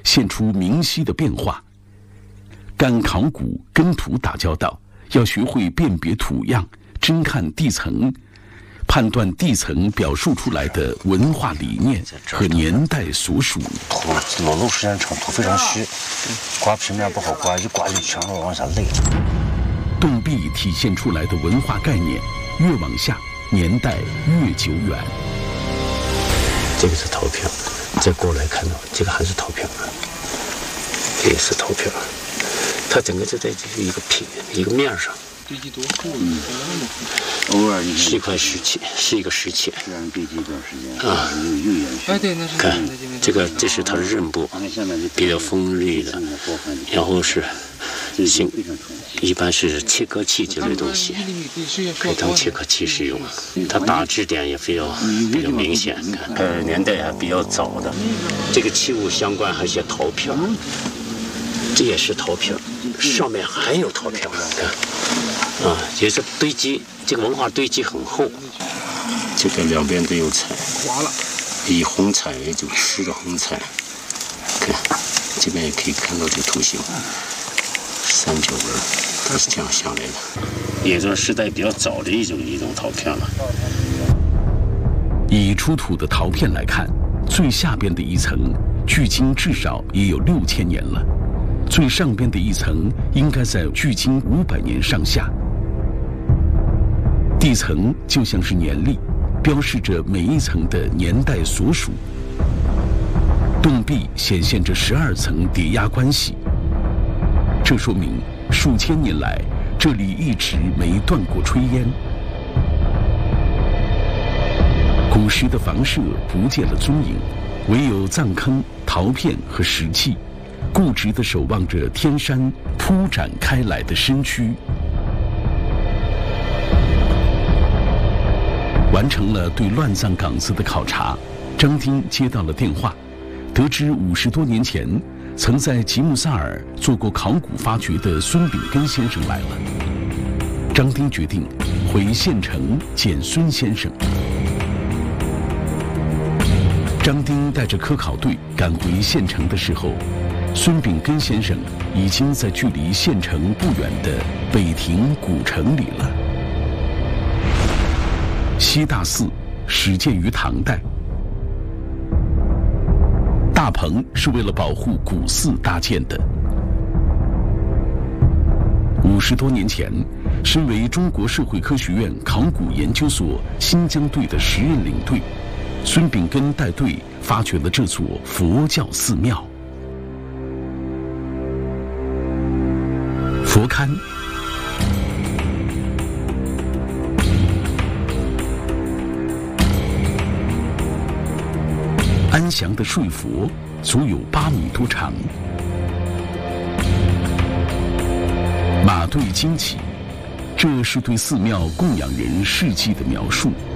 现出明晰的变化。干考古跟土打交道，要学会辨别土样，侦看地层，判断地层表述出来的文化理念和年代所属。 土裸露时间长，土非常虚，刮平面不好刮，一刮就全部往下累。 洞壁体现出来的文化概念，越往下，年代越久远。 这个是陶片，再过来看到这个还是陶片，这也是陶片。它整个就在这一个平一个面上， 堆积多厚？ 偶尔是一块石器，是一个石器。 虽然堆积一段时间啊，又延续。 哎，对，那是看这是它的刃部，比较锋利的，然后是一般是切割器这类东西，可以当切割器使用。它打质点也比较明显，看年代还比较早的。这个器物相关还有些陶片，这也是陶片，上面还有陶片，看，也是堆积，这个文化堆积很厚。这个两边都有彩， 划了， 以红彩为主，湿的红彩。看，这边也可以看到这图形，三角纹，它是这样下来的，也算时代比较早的一种陶片了。 以出土的陶片来看，最下边的一层，距今至少也有6000年了。最上边的一层应该在距今500年上下。地层就像是年历，标示着每一层的年代所属。洞壁显现着12层叠压关系，这说明数千年来这里一直没断过炊烟。古时的房舍不见了踪影，唯有葬坑、陶片和石器固执地守望着天山铺展开来的身躯。完成了对乱葬岗子的考察，张丁接到了电话，得知50多年前曾在吉木萨尔做过考古发掘的孙炳根先生来了。张丁决定回县城见孙先生。张丁带着科考队赶回县城的时候，孙炳根先生已经在距离县城不远的北亭古城里了。西大寺始建于唐代，大棚是为了保护古寺搭建的。50多年前，身为中国社会科学院考古研究所新疆队的时任领队，孙炳根带队发掘了这座佛教寺庙。佛龛，安详的睡佛足有8米多长，马队惊奇，这是对寺庙供养人事迹的描述。